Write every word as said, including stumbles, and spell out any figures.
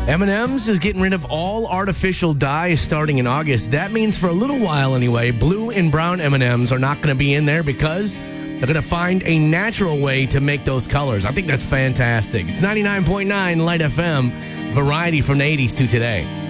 M and M's is getting rid of all artificial dyes starting in August. That means for a little while anyway, blue and brown M and M's are not going to be in there because they're going to find a natural way to make those colors. I think that's fantastic. It's ninety-nine point nine Light F M, variety from the eighties to today.